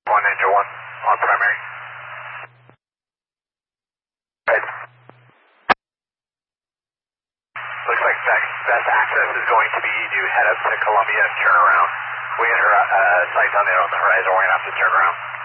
One Ninja 1 on primary. Right. Looks like best access is going to be to head up to Columbia and turn around. We got sights on there on the horizon. We're going to have to turn around.